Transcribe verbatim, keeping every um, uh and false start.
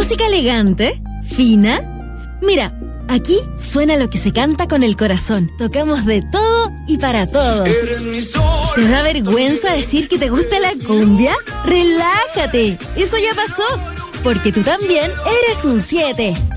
música elegante, fina. Mira, aquí suena lo que se canta con el corazón. Tocamos de todo y para todos. ¿Te da vergüenza decir que te gusta la cumbia? ¡Relájate! Eso ya pasó, porque tú también eres un siete.